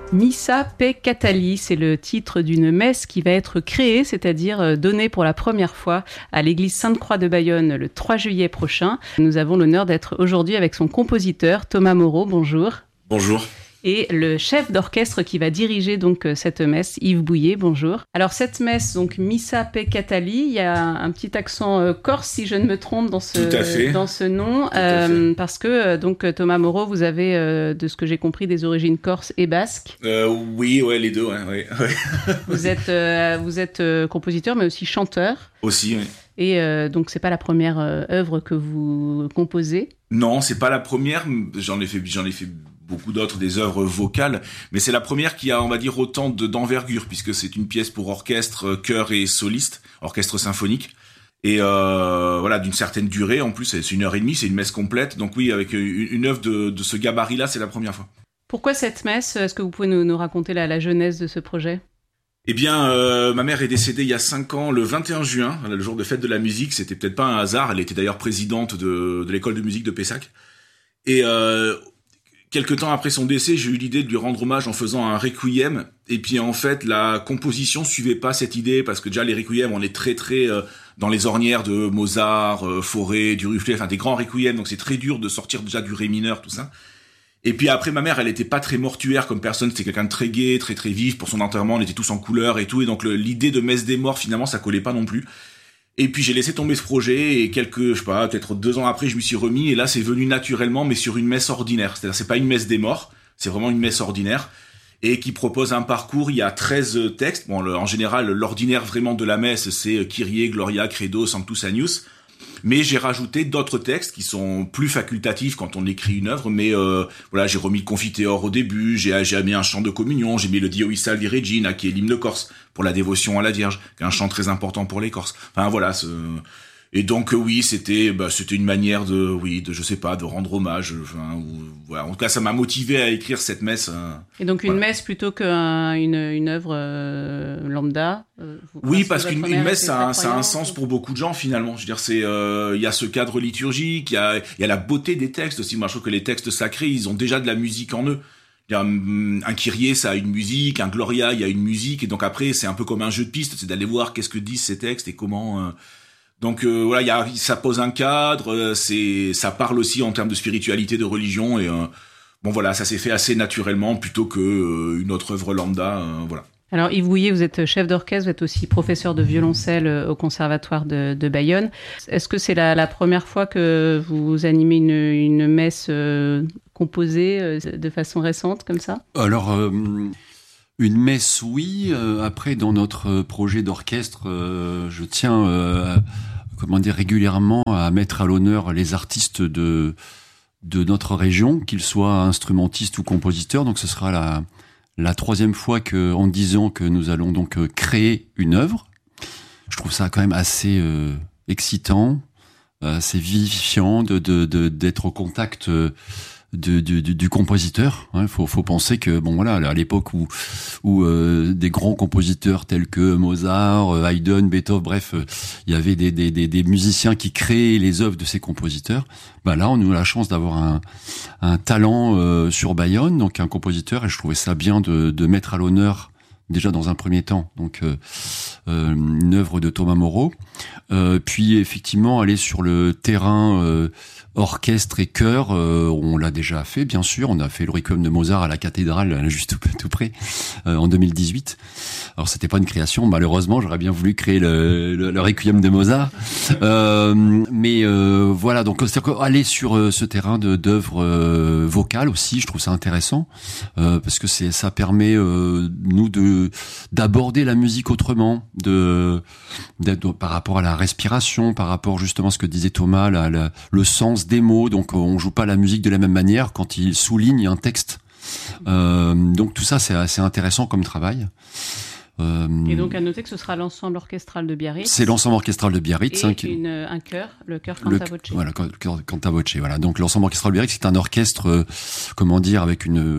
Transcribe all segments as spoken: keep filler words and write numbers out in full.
Missa Peccatali, c'est le titre d'une messe qui va être créée, c'est-à-dire donnée pour la première fois à l'église Sainte-Croix de Bayonne le trois juillet prochain. Nous avons l'honneur d'être aujourd'hui avec son compositeur, Thomas Moreau. Bonjour. Bonjour. Et le chef d'orchestre qui va diriger donc cette messe, Yves Bouillet, bonjour. Alors cette messe, donc Missa Peccatali, il y a un petit accent euh, corse si je ne me trompe dans ce, dans ce nom, euh, parce que euh, donc Thomas Moreau, vous avez, euh, de ce que j'ai compris, des origines corse et basque. Euh, oui, ouais, les deux, ouais. ouais, ouais. Vous êtes, euh, vous êtes euh, compositeur, mais aussi chanteur. Aussi, oui. Et euh, donc c'est pas la première euh, œuvre que vous composez. Non, c'est pas la première. J'en ai fait, j'en ai fait beaucoup d'autres, des œuvres vocales, mais c'est la première qui a, on va dire, autant de, d'envergure, puisque c'est une pièce pour orchestre, chœur et soliste, orchestre symphonique, et euh, voilà, d'une certaine durée, en plus, c'est une heure et demie, c'est une messe complète, donc oui, avec une, une œuvre de, de ce gabarit-là, c'est la première fois. Pourquoi cette messe ? Est-ce que vous pouvez nous, nous raconter la, la genèse de ce projet ? Eh bien, euh, ma mère est décédée il y a cinq ans, le vingt et un juin, le jour de fête de la musique, c'était peut-être pas un hasard, elle était d'ailleurs présidente de, de l'école de musique de Pessac, et euh, quelque temps après son décès, j'ai eu l'idée de lui rendre hommage en faisant un requiem. Et puis en fait, la composition suivait pas cette idée parce que déjà les requiems, on est très très euh, dans les ornières de Mozart, euh, Fauré, Duruflé, enfin des grands requiems. Donc c'est très dur de sortir déjà du ré mineur, tout ça. Et puis après, ma mère, elle était pas très mortuaire comme personne. C'était quelqu'un de très gai, très très vif. Pour son enterrement, on était tous en couleur et tout. Et donc le, l'idée de messe des morts, finalement, ça collait pas non plus. Et puis j'ai laissé tomber ce projet et quelques, je sais pas, peut-être deux ans après, je m'y suis remis et là c'est venu naturellement, mais sur une messe ordinaire. C'est-à-dire c'est pas une messe des morts, c'est vraiment une messe ordinaire et qui propose un parcours. Il y a treize textes. Bon, le, en général, l'ordinaire vraiment de la messe, c'est Kyrie, Gloria, Credo, Sanctus Agnus. Mais j'ai rajouté d'autres textes qui sont plus facultatifs quand on écrit une œuvre. Mais euh, voilà, j'ai remis le Confiteor au début, j'ai, j'ai mis un chant de communion, j'ai mis le Dio Salvi Regina, qui est l'hymne corse pour la dévotion à la Vierge, qui est un chant très important pour les Corses. Enfin voilà. Ce... Et donc oui, c'était, bah, c'était une manière de, oui, de, je sais pas, de rendre hommage. Enfin, ou, voilà. En tout cas, ça m'a motivé à écrire cette messe. Hein. Et donc une voilà. messe plutôt qu'une une œuvre euh, lambda. Euh, oui, parce qu'une une messe, ça a, ça a un sens pour beaucoup de gens finalement. Je veux dire, c'est, il euh, y a ce cadre liturgique, il y a, il y a la beauté des textes aussi. Moi, je trouve que les textes sacrés, ils ont déjà de la musique en eux. Un, un Kyrie, ça a une musique, un Gloria, il y a une musique, et donc après, c'est un peu comme un jeu de piste, c'est d'aller voir qu'est-ce que disent ces textes et comment. Euh, Donc euh, voilà, y a, ça pose un cadre, c'est, ça parle aussi en termes de spiritualité, de religion, et euh, bon voilà, ça s'est fait assez naturellement plutôt que euh, une autre œuvre lambda, euh, voilà. Alors Yves Bouillet, vous êtes chef d'orchestre, vous êtes aussi professeur de violoncelle au Conservatoire de, de Bayonne. Est-ce que c'est la, la première fois que vous animez une, une messe euh, composée euh, de façon récente comme ça ? Alors. Euh... Une messe, oui. Euh, après, dans notre projet d'orchestre, euh, je tiens, euh, à, comment dire, régulièrement à mettre à l'honneur les artistes de de notre région, qu'ils soient instrumentistes ou compositeurs. Donc, ce sera la la troisième fois que, en disant que nous allons donc créer une œuvre. Je trouve ça quand même assez euh, excitant, assez vivifiant de de, de d'être au contact. Euh, Du, du, du compositeur. Il hein, faut, faut penser que bon voilà, à l'époque où où euh, des grands compositeurs tels que Mozart, Haydn, Beethoven, bref, il euh, y avait des, des des des musiciens qui créaient les œuvres de ces compositeurs. Bah là, on a eu la chance d'avoir un un talent euh, sur Bayonne, donc un compositeur, et je trouvais ça bien de de mettre à l'honneur déjà dans un premier temps, donc euh, euh, une œuvre de Thomas Moreau, euh, puis effectivement aller sur le terrain euh, orchestre et chœur, euh, on l'a déjà fait bien sûr, on a fait le Requiem de Mozart à la cathédrale, là, juste tout, tout près, euh, en deux mille dix-huit. Alors c'était pas une création, malheureusement, j'aurais bien voulu créer le, le, le Requiem de Mozart, euh, mais euh, voilà, donc c'est-à-dire aller sur euh, ce terrain de d'œuvres euh, vocales aussi, je trouve ça intéressant, euh, parce que c'est ça permet euh, nous de d'aborder la musique autrement, de, de, de par rapport à la respiration, par rapport justement à ce que disait Thomas, la, la, le sens des mots. Donc on joue pas la musique de la même manière quand il souligne un texte. Euh, donc tout ça c'est assez intéressant comme travail. Euh, et donc à noter que ce sera l'ensemble orchestral de Biarritz. C'est l'ensemble orchestral de Biarritz. Et hein, une, un chœur, le chœur Canta Voce. Voilà, Canta Voce. Voilà. Donc l'ensemble orchestral de Biarritz, c'est un orchestre, euh, comment dire, avec une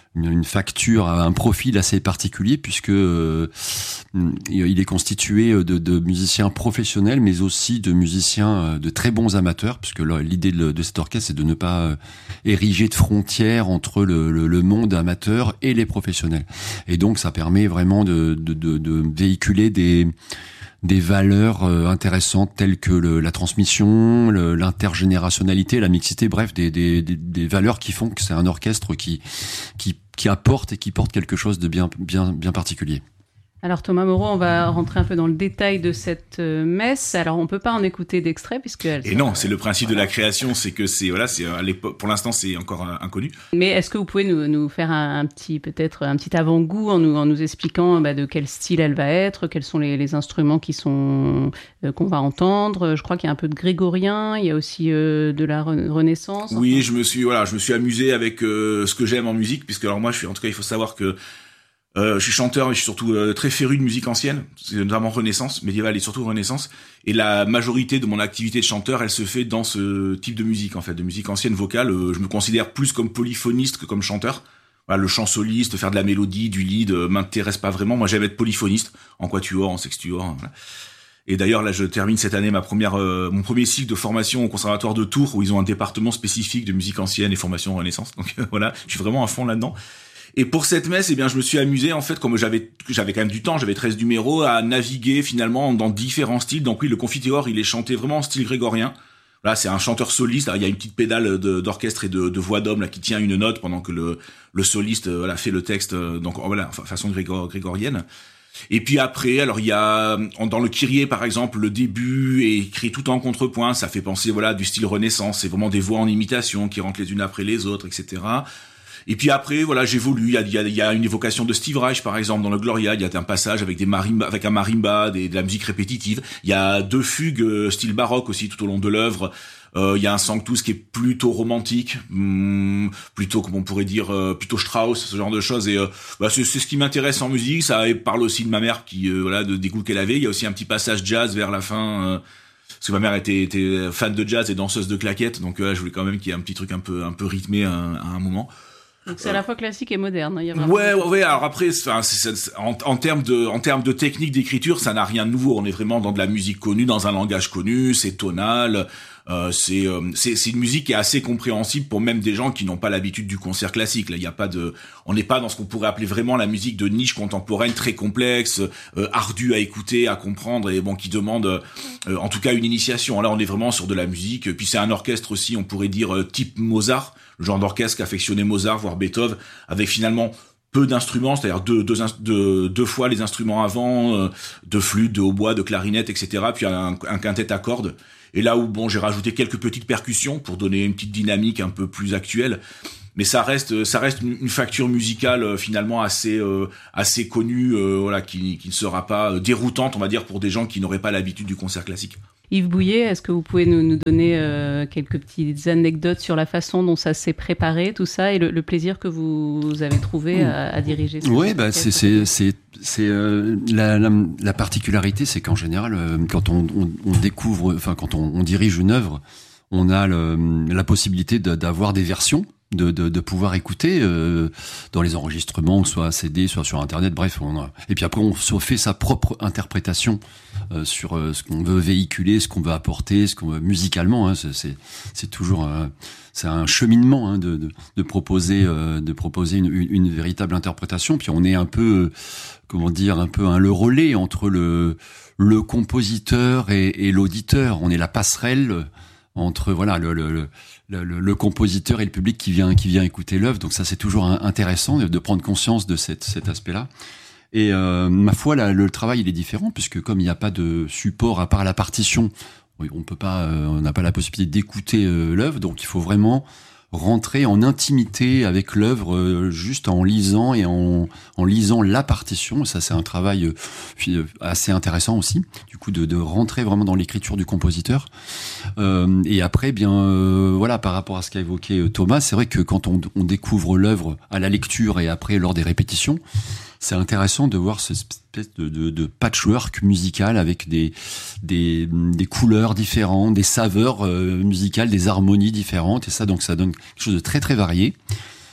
une, une facture, un profil assez particulier puisque euh, il est constitué de, de musiciens professionnels, mais aussi de musiciens de très bons amateurs, puisque l'idée de, de cet orchestre, c'est de ne pas ériger de frontières entre le, le, le monde amateur et les professionnels. Et donc, ça permet vraiment de, de, de, de véhiculer des des valeurs intéressantes telles que le, la transmission, le, l'intergénérationnalité, la mixité, bref, des, des, des, des valeurs qui font que c'est un orchestre qui, qui, qui apporte et qui porte quelque chose de bien, bien, bien particulier. Alors Thomas Moreau, on va rentrer un peu dans le détail de cette messe. Alors on peut pas en écouter d'extrait puisque elle et non, c'est le principe voilà. de la création, c'est que c'est voilà, c'est à l'époque, pour l'instant c'est encore inconnu. Mais est-ce que vous pouvez nous, nous faire un, un petit peut-être un petit avant-goût en nous en nous expliquant bah, de quel style elle va être, quels sont les, les instruments qui sont euh, qu'on va entendre. Je crois qu'il y a un peu de grégorien, il y a aussi euh, de la re- Renaissance. Oui, enfin. je me suis voilà, je me suis amusé avec euh, ce que j'aime en musique, puisque alors moi je suis en tout cas il faut savoir que Euh, je suis chanteur, mais je suis surtout euh, très féru de musique ancienne, c'est notamment Renaissance, médiévale et surtout Renaissance. Et la majorité de mon activité de chanteur, elle se fait dans ce type de musique, en fait, de musique ancienne vocale. Euh, je me considère plus comme polyphoniste que comme chanteur. Voilà, le chant soliste, faire de la mélodie, du lead, euh, m'intéresse pas vraiment. Moi, j'aime être polyphoniste, en quatuor, en sextuor. Voilà. Et d'ailleurs, là, je termine cette année ma première, euh, mon premier cycle de formation au conservatoire de Tours, où ils ont un département spécifique de musique ancienne et formation Renaissance. Donc euh, voilà, je suis vraiment à fond là-dedans. Et pour cette messe, eh bien, je me suis amusé, en fait, comme j'avais, j'avais quand même du temps, j'avais treize numéros, à naviguer, finalement, dans différents styles. Donc oui, le Confiteor, il est chanté vraiment en style grégorien. Là, c'est un chanteur soliste. Alors, il y a une petite pédale de, d'orchestre et de, de voix d'homme, là, qui tient une note pendant que le, le soliste, voilà, fait le texte, donc, voilà, façon grégor, grégorienne. Et puis après, alors il y a dans le Kyrie par exemple, le début est écrit tout en contrepoint, ça fait penser voilà du style Renaissance, c'est vraiment des voix en imitation qui rentrent les unes après les autres, et cetera. Et puis après, voilà, j'évolue. Il y a, il y a, il y a une évocation de Steve Reich, par exemple, dans le Gloria. Il y a un passage avec des marimba, avec un marimba, des, de la musique répétitive. Il y a deux fugues euh, style baroque aussi tout au long de l'œuvre. Euh, il y a un Sanctus qui est plutôt romantique, hum, plutôt comme on pourrait dire, euh, plutôt Strauss, ce genre de choses. Et euh, bah, c'est, c'est ce qui m'intéresse en musique. Ça parle aussi de ma mère, qui euh, voilà, de, des goûts qu'elle avait. Il y a aussi un petit passage jazz vers la fin. Euh, parce que ma mère était, était fan de jazz et danseuse de claquettes, donc euh, je voulais quand même qu'il y ait un petit truc un peu, un peu rythmé à, à un moment. Donc c'est à la fois classique et moderne. Il y a vraiment... Ouais, ouais, ouais. Alors après, enfin, c'est, c'est, en, en termes de, en termes de technique d'écriture, ça n'a rien de nouveau. On est vraiment dans de la musique connue, dans un langage connu. C'est tonal. Euh, c'est, euh, c'est, c'est une musique qui est assez compréhensible pour même des gens qui n'ont pas l'habitude du concert classique. Là, il y a pas de, on n'est pas dans ce qu'on pourrait appeler vraiment la musique de niche contemporaine, très complexe, euh, ardue à écouter, à comprendre, et bon, qui demande, euh, en tout cas, une initiation. Là, on est vraiment sur de la musique. Puis c'est un orchestre aussi, on pourrait dire euh, type Mozart, le genre d'orchestre qu'affectionnait Mozart, voire Beethoven, avec finalement peu d'instruments, c'est-à-dire deux, deux, deux, deux fois les instruments avant, euh, de flûte, de hautbois, de clarinette, et cetera. Puis un, un quintet à cordes. Et là où bon, j'ai rajouté quelques petites percussions pour donner une petite dynamique un peu plus actuelle. Mais ça reste, ça reste une, une facture musicale euh, finalement assez, euh, assez connue, euh, voilà, qui, qui ne sera pas euh, déroutante, on va dire, pour des gens qui n'auraient pas l'habitude du concert classique. Yves Bouillet, est-ce que vous pouvez nous, nous donner euh, quelques petites anecdotes sur la façon dont ça s'est préparé, tout ça, et le, le plaisir que vous avez trouvé à, à diriger? Oui, bah c'est c'est c'est c'est euh, la, la la particularité, c'est qu'en général, euh, quand on, on on découvre, enfin quand on, on dirige une œuvre, on a le, la possibilité de, d'avoir des versions. De, de, de pouvoir écouter euh, dans les enregistrements, soit à C D, soit sur Internet, bref. On a... Et puis après, on se fait sa propre interprétation euh, sur euh, ce qu'on veut véhiculer, ce qu'on veut apporter, ce qu'on veut musicalement. Hein, c'est, c'est, c'est toujours euh, c'est un cheminement hein, de, de, de proposer euh, de proposer une, une, une véritable interprétation. Puis on est un peu, euh, comment dire, un peu hein, le relais entre le le compositeur et, et l'auditeur. On est la passerelle entre voilà le, le, le Le, le, le compositeur et le public qui vient qui vient écouter l'œuvre. Donc ça, c'est toujours intéressant de, de prendre conscience de cette, cet aspect-là. Et euh, ma foi, là, le travail il est différent puisque comme il n'y a pas de support à part la partition, on peut pas, euh, on n'a pas la possibilité d'écouter euh, l'œuvre. Donc il faut vraiment rentrer en intimité avec l'œuvre euh, juste en lisant et en, en lisant la partition. Ça, c'est un travail euh, assez intéressant aussi, du coup, de, de rentrer vraiment dans l'écriture du compositeur. Euh, et après, bien, euh, voilà, par rapport à ce qu'a évoqué Thomas, c'est vrai que quand on, on découvre l'œuvre à la lecture et après lors des répétitions, c'est intéressant de voir cette espèce de, de, de patchwork musical avec des, des, des couleurs différentes, des saveurs euh, musicales, des harmonies différentes. Et ça, donc, ça donne quelque chose de très, très varié.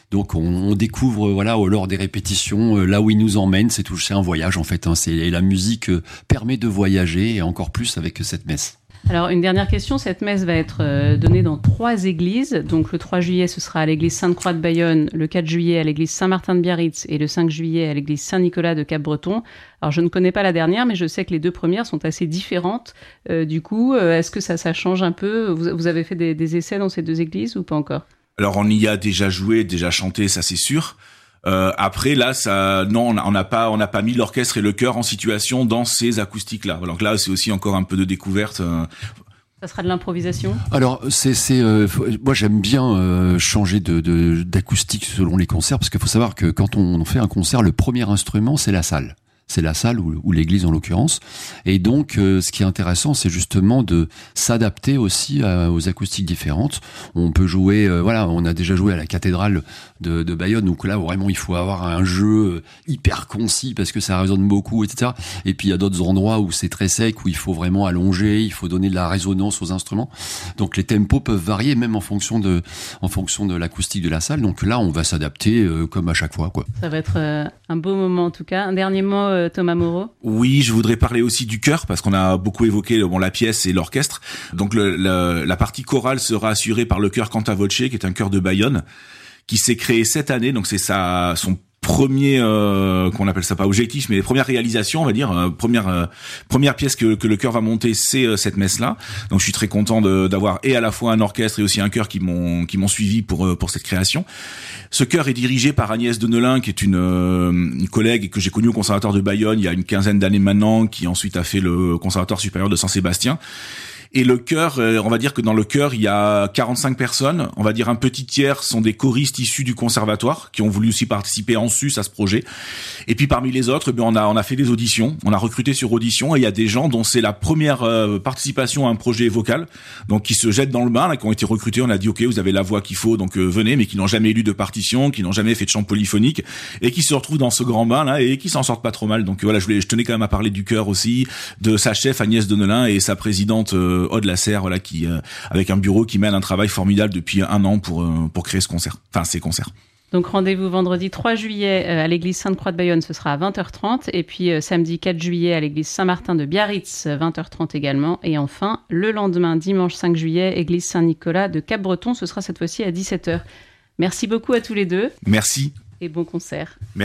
Donc on, on découvre voilà lors des répétitions là où il nous emmène. C'est tout, c'est un voyage en fait. Hein. C'est, et la musique permet de voyager et encore plus avec cette messe. Alors, une dernière question. Cette messe va être euh, donnée dans trois églises. Donc, le trois juillet, ce sera à l'église Sainte-Croix de Bayonne, le quatre juillet à l'église Saint-Martin de Biarritz et le cinq juillet à l'église Saint-Nicolas de Cap-Breton. Alors, je ne connais pas la dernière, mais je sais que les deux premières sont assez différentes. Euh, du coup, euh, est-ce que ça, ça change un peu ? vous, vous avez fait des, des essais dans ces deux églises ou pas encore ? Alors, on y a déjà joué, déjà chanté, ça c'est sûr. Euh, après là, ça, non, on n'a pas, on n'a pas mis l'orchestre et le chœur en situation dans ces acoustiques-là. Donc là, c'est aussi encore un peu de découverte. Euh... Ça sera de l'improvisation. Alors c'est, c'est, euh, moi j'aime bien euh, changer de, de d'acoustique selon les concerts parce qu'il faut savoir que quand on fait un concert, le premier instrument c'est la salle. C'est la salle ou, ou l'église en l'occurrence. Et donc, euh, ce qui est intéressant, c'est justement de s'adapter aussi à, aux acoustiques différentes. On peut jouer, euh, voilà, on a déjà joué à la cathédrale de, de Bayonne, donc là, vraiment, il faut avoir un jeu hyper concis parce que ça résonne beaucoup, et cetera. Et puis, il y a d'autres endroits où c'est très sec, où il faut vraiment allonger, il faut donner de la résonance aux instruments. Donc, les tempos peuvent varier même en fonction de, en fonction de l'acoustique de la salle. Donc là, on va s'adapter euh, comme à chaque fois, quoi. Ça va être euh, un beau moment, en tout cas. Un dernier mot, Thomas Moreau. Oui, je voudrais parler aussi du chœur parce qu'on a beaucoup évoqué bon la pièce et l'orchestre. Donc le, le, la partie chorale sera assurée par le chœur Cantavoce, qui est un chœur de Bayonne, qui s'est créé cette année. Donc c'est sa son premier, euh, qu'on appelle ça pas objectif, mais les premières réalisations, on va dire, euh, première euh, première pièce que, que le chœur va monter, c'est euh, cette messe-là. Donc je suis très content de, d'avoir et à la fois un orchestre et aussi un chœur qui m'ont qui m'ont suivi pour euh, pour cette création. Ce chœur est dirigé par Agnès Denelin, qui est une, euh, une collègue que j'ai connue au Conservatoire de Bayonne il y a une quinzaine d'années maintenant, qui ensuite a fait le Conservatoire supérieur de Saint-Sébastien. Et le chœur, on va dire que dans le chœur, il y a quarante-cinq personnes. On va dire un petit tiers sont des choristes issus du conservatoire qui ont voulu aussi participer en sus à ce projet. Et puis parmi les autres, ben on a on a fait des auditions, on a recruté sur audition et il y a des gens dont c'est la première euh, participation à un projet vocal, donc qui se jettent dans le bain, là, qui ont été recrutés. On a dit ok, vous avez la voix qu'il faut, donc euh, venez, mais qui n'ont jamais lu de partition, qui n'ont jamais fait de chant polyphonique et qui se retrouvent dans ce grand bain là et qui s'en sortent pas trop mal. Donc voilà, je voulais, je tenais quand même à parler du chœur aussi, de sa chef Agnès Denelin et sa présidente euh, Aude Lasserre, voilà, qui euh, avec un bureau qui mène un travail formidable depuis un an pour euh, pour créer ce concert, enfin ces concerts. Donc rendez-vous vendredi trois juillet euh, à l'église Sainte-Croix de Bayonne, ce sera à vingt heures trente, et puis euh, samedi quatre juillet à l'église Saint-Martin de Biarritz, vingt heures trente également, et enfin le lendemain dimanche cinq juillet, église Saint-Nicolas de Cap-Breton, ce sera cette fois-ci à dix-sept heures. Merci beaucoup à tous les deux. Merci. Et bon concert. Merci.